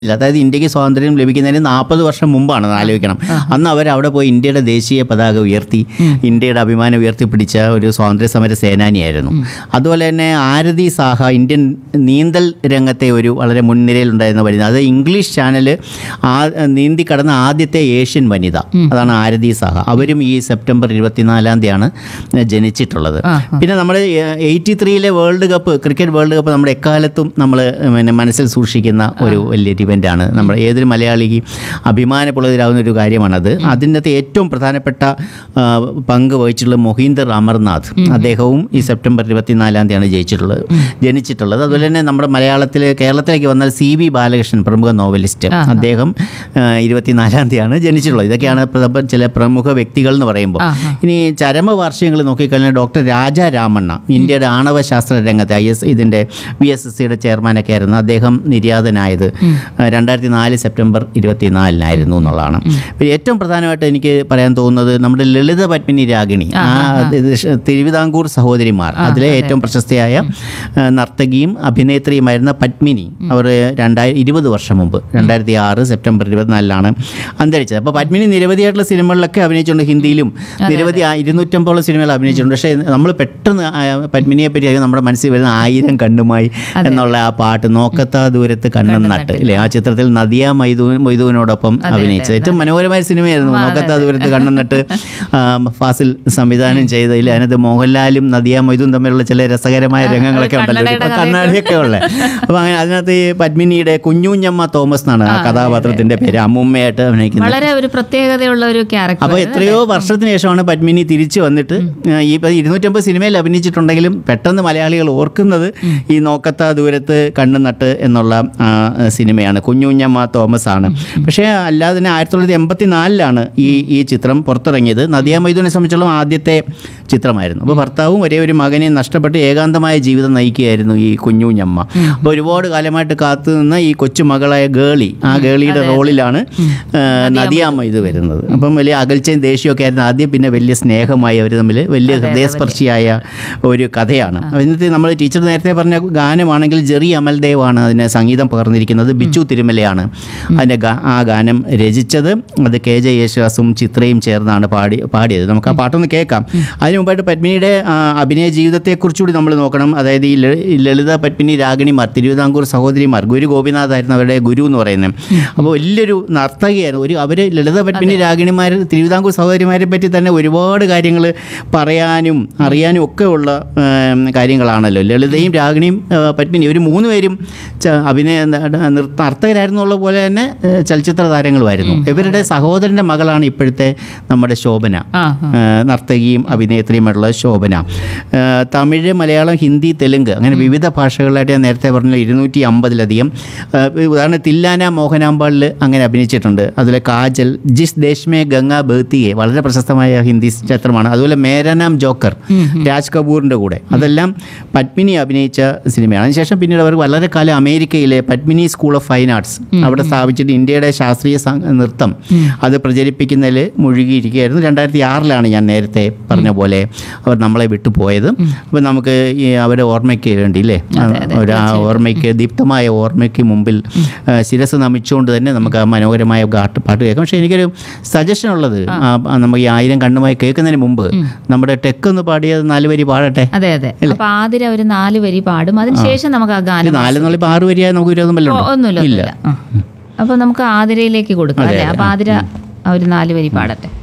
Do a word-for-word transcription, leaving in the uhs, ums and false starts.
അതായത് ഇന്ത്യക്ക് സ്വാതന്ത്ര്യം ലഭിക്കുന്നതിന് നാൽപ്പത് വർഷം മുമ്പാണ് ആലോചിക്കണം. അന്ന് അവർ അവിടെ പോയി ഇന്ത്യയുടെ ദേശീയ പതാക ഉയർത്തി ഇന്ത്യയുടെ അഭിമാനം ഉയർത്തിപ്പിടിച്ച ഒരു സ്വാതന്ത്ര്യ സമര സേനാനിയായിരുന്നു. അതുപോലെ തന്നെ ആരതി സാഹ ഇന്ത്യൻ നീന്തൽ രംഗത്തെ ഒരു വളരെ മുൻനിരയിലുണ്ടായിരുന്ന വനിത. അത് ഇംഗ്ലീഷ് ചാനൽ ആ നീന്തി കടന്ന ആദ്യത്തെ ഏഷ്യൻ വനിത, അതാണ് ആരതി സാഹ. അവരും ഈ സെപ്റ്റംബർ ഇരുപത്തിനാലാം തീയതിയാണ് ജനിച്ചിട്ടുള്ളത്. പിന്നെ നമ്മൾ eighty ത്രീയിലെ world cup, cricket world cup നമ്മുടെ എക്കാലത്തും നമ്മൾ പിന്നെ മനസ്സിൽ സൂക്ഷിക്കുന്ന ഒരു വലിയ ഇവൻ്റാണ്. നമ്മൾ ഏതൊരു മലയാളിക്ക് അഭിമാനപുളതിരാവുന്ന ഒരു കാര്യമാണത്. അതിൻ്റെ അകത്ത് ഏറ്റവും പ്രധാനപ്പെട്ട പങ്ക് വഹിച്ചിട്ടുള്ളത് മൊഹീന്ദർ അമർനാഥ്. അദ്ദേഹവും ഈ സെപ്റ്റംബർ ഇരുപത്തിനാലാം തീയതിയാണ് ജയിച്ചിട്ടുള്ളത് ജനിച്ചിട്ടുള്ളത്. അതുപോലെ തന്നെ നമ്മുടെ മലയാളത്തിൽ കേരളത്തിലേക്ക് വന്നാൽ സി വി ബാലകൃഷ്ണൻ, പ്രമുഖ നോവലിസ്റ്റ്, അദ്ദേഹം ഇരുപത്തിനാലാം തീയതിയാണ് ജനിച്ചിട്ടുള്ളത്. ഇതൊക്കെയാണ് ചില പ്രമുഖ വ്യക്തികൾ എന്ന് പറയുമ്പോൾ. ഇനി ചരമവാർഷികങ്ങൾ നോക്കിക്കഴിഞ്ഞാൽ ഡോക്ടർ രാജാ രാമണ്ണ, ഇന്ത്യയുടെ ആണവശാസ്ത്ര രംഗത്തെ ഐ എസ് ഇതിൻ്റെ വി എസ് എസ് സിയുടെ ചെയർമാനൊക്കെ ആയിരുന്നു. അദ്ദേഹം നിര്യാതനായത് രണ്ടായിരത്തി നാല് സെപ്റ്റംബർ ഇരുപത്തിനാലിനായിരുന്നു എന്നുള്ളതാണ്. ഏറ്റവും പ്രധാനമായിട്ട് എനിക്ക് പറയാൻ തോന്നുന്നത് നമ്മുടെ ലളിത പത്മിനി രാഗിണി, ആ തിരുവിതാംകൂർ സഹോദരിമാർ, അതിലെ ഏറ്റവും പ്രശസ്തയായ നർത്തകിയും അഭിനേത്രിയുമായിരുന്ന പത്മിനി, അവർ രണ്ടായിരം ഇരുപത് വർഷം മുമ്പ് രണ്ടായിരത്തി ആറ് സെപ്റ്റംബർ ഇരുപത്തിനാലിലാണ് അന്തരിച്ചത്. അപ്പോൾ പത്മിനി നിരവധിയായിട്ടുള്ള സിനിമകളിലൊക്കെ അഭിനയിച്ചിട്ടുണ്ട്. ഹിന്ദിയിലും നിരവധി ഇരുന്നൂറ്റമ്പതോളം സിനിമകൾ അഭിനയിച്ചിട്ടുണ്ട്. പക്ഷേ നമ്മൾ പെട്ടെന്ന് പത്മിനിയെ പറ്റി നമ്മുടെ മനസ്സിൽ വരുന്ന ആയിരം കണ്ണുമായി എന്നുള്ള ആ പാട്ട്, നോക്കത്താ ദൂരത്ത് കണ്ണൻ നട്ട് ഇല്ലേ, ആ ചിത്രത്തിൽ നദിയ മൈദൂ മൊയ്തുവിനോടൊപ്പം അഭിനയിച്ചത് ഏറ്റവും മനോഹരമായ സിനിമയായിരുന്നു നോക്കത്താ ദൂരത്ത് കണ്ണൻ നട്ട്. ഫാസിൽ സംവിധാനം ചെയ്തതിൽ അതിനകത്ത് മോഹൻലാലും നദിയ മൊയ്തുവും തമ്മിലുള്ള ചില രസകരമായ രംഗങ്ങളൊക്കെ ഉണ്ടല്ലോ, കണ്ണാടിയൊക്കെ ഉള്ളത്. അപ്പോൾ അങ്ങനെ അതിനകത്ത് ഈ പത്മിനിയുടെ കുഞ്ഞുഞ്ഞമ്മ തോമസ് എന്നാണ് ആ കഥാപാത്രത്തിന്റെ പേര്, അമ്മുമ്മയായിട്ട് അഭിനയിക്കുന്നത്. വളരെ ഒരു പ്രത്യേകതയുള്ള ഒരു ക്യാരക്ടർ. അപ്പോൾ എത്രയോ വർഷത്തിന് ശേഷമാണ് പത്മിനി തിരിച്ചു വന്നിട്ട് ഈ ഇരുന്നൂറ്റമ്പത് സിനിമയിൽ അഭിനയിച്ചിട്ടുണ്ടെങ്കിലും പെട്ടെന്ന് മലയാളികൾ ഓർക്കുന്നത് ഈ നോക്കത്താ ദൂരത്ത് കണ്ണു നട്ട് എന്നുള്ള സിനിമയാണ്. കുഞ്ഞുഞ്ഞമ്മ തോമസ് ആണ്. പക്ഷേ അല്ലാതെ തന്നെ ആയിരത്തി തൊള്ളായിരത്തി എൺപത്തി നാലിലാണ് ഈ ഈ ചിത്രം പുറത്തിറങ്ങിയത്. നദിയ മൊയ്തുവിനെ സംബന്ധിച്ചോളം ആദ്യത്തെ ചിത്രമായിരുന്നു. അപ്പോൾ ഭർത്താവും ഒരേ ഒരു മകനെ നഷ്ടപ്പെട്ട് ഏകാന്തമായ ജീവിതം നയിക്കുകയായിരുന്നു ഈ കുഞ്ഞുഞ്ഞമ്മ. അപ്പോൾ ഒരുപാട് കാലമായിട്ട് കാത്തു നിന്ന ഈ കൊച്ചുമകളായ ഗേളി, ആ ഗേളിയുടെ റോളിലാണ് നദിയ മൊയ്തു വരുന്നത്. അപ്പം വലിയ അകൽച്ചയും ദേഷ്യമൊക്കെ ആയിരുന്നു ആദ്യം, പിന്നെ വലിയ സ്നേഹമായി അവർ തമ്മിൽ വലിയ ഹൃദയസ്പർശിയായ ഒരു കഥയാണ്. അതിനകത്ത് നമ്മൾ ടീച്ചർ നേരത്തെ പറഞ്ഞ ഗാനമാണെങ്കിൽ ജെറി അമൽദേവാണ് അതിനെ സംഗീതം പകർന്നിരിക്കുന്നത്. ബിച്ചു തിരുമലയാണ് അതിൻ്റെ ആ ഗാനം രചിച്ചത്. അത് കെ ജെ യേശുദാസും ചിത്രയും ചേർന്നാണ് പാടി പാടിയത് നമുക്ക് ആ പാട്ടൊന്ന് കേൾക്കാം. അതിന് മുമ്പായിട്ട് പത്മിനിയുടെ അഭിനയ ജീവിതത്തെക്കുറിച്ചുകൂടി നമ്മൾ നോക്കണം. അതായത് ഈ ലളിത പത്മിനി രാഗിണിമാർ, തിരുവിതാംകൂർ സഹോദരിമാർ, ഗുരു ഗോപിനാഥായിരുന്നു അവരുടെ ഗുരു എന്ന് പറയുന്നത്. അപ്പോൾ വലിയൊരു നർത്തകിയായിരുന്നു. ഒരു അവർ ലളിത പത്മിനി രാഗിണിമാർ, തിരുവിതാംകൂർ സഹോദരിമാരെ പറ്റി തന്നെ ഒരുപാട് കാര്യങ്ങൾ പറയാനും അറിയാനും ഒക്കെ ഉള്ള കാര്യങ്ങളാണല്ലോ. ലളിതയും രാഗിണിയും പത്മിനി ഒരു മൂന്ന് പേരും അഭിനയ നർത്തകരായിരുന്നുള്ള പോലെ തന്നെ ചലച്ചിത്ര താരങ്ങളുമായിരുന്നു. ഇവരുടെ സഹോദരൻ്റെ മകളാണ് ഇപ്പോഴത്തെ നമ്മുടെ ശോഭന, നർത്തകിയും അഭിനേത്രിയുമായിട്ടുള്ള ശോഭന. തമിഴ്, മലയാളം, ഹിന്ദി, തെലുങ്ക് അങ്ങനെ വിവിധ ഭാഷകളിലായിട്ട് ഞാൻ നേരത്തെ പറഞ്ഞ ഇരുന്നൂറ്റി അമ്പതിലധികം ഉദാഹരണം തില്ലാന മോഹനാമ്പാളിൽ അങ്ങനെ അഭിനയിച്ചിട്ടുണ്ട്. അതുപോലെ കാജൽ, ജിസ് ദേശ്മേ ഗംഗ ബഹ്തിയെ വളരെ പ്രശസ്തമായ ഹിന്ദി ചിത്രമാണ്. അതുപോലെ മേരനാം ജോക്കർ രാജ് കപൂറിൻ്റെ കൂടെ, അതെല്ലാം പത്മിനി അഭിനയിച്ച സിനിമയാണ്. അതിനുശേഷം പിന്നീട് അവർ വളരെ കാലം അമേരിക്കയിലെ Padmini school of fine arts അവിടെ സ്ഥാപിച്ചിട്ട് ഇന്ത്യയുടെ ശാസ്ത്രീയ നൃത്തം അത് പ്രചരിപ്പിക്കുന്നതിൽ മുഴുകിയിരിക്കുകയായിരുന്നു. രണ്ടായിരത്തി ആറിലാണ് ഞാൻ നേരത്തെ പറഞ്ഞ പോലെ അവർ നമ്മളെ വിട്ടുപോയത്. അപ്പോൾ നമുക്ക് ഈ അവരുടെ ഓർമ്മയ്ക്ക് വേണ്ടിയില്ലേ, ഒരു ആ ഓർമ്മയ്ക്ക്, ദീപ്തമായ ഓർമ്മയ്ക്ക് മുമ്പിൽ ശിരസ് നമിച്ചുകൊണ്ട് തന്നെ നമുക്ക് ആ മനോഹരമായ പാട്ട് പാട്ട് കേൾക്കാം. പക്ഷേ എനിക്കൊരു സജഷൻ ഉള്ളത്, നമുക്ക് ഈ ആയിരം കണ്ണുമായി കേൾക്കുന്നതിന് മുമ്പ് നമ്മുടെ ടെക്ക് ഒന്ന് പാടിയത് നാല് വരി പാടട്ടെ. അതെ അതെ. അപ്പോൾ ആതിര ഒരു നാല് വരി പാടും, അതിനുശേഷം നമുക്ക് ആ ഗാനം നാലെന്നുള്ള ഇപ്പോൾ ആറ് വരിയായി നമുക്ക് വിരോധം ഒന്നുമില്ല. അപ്പോൾ നമുക്ക് ആതിരയിലേക്ക് കൊടുക്കാം അല്ലേ. അപ്പോൾ ആതിര ഒരു നാല് വരി പാടട്ടെ.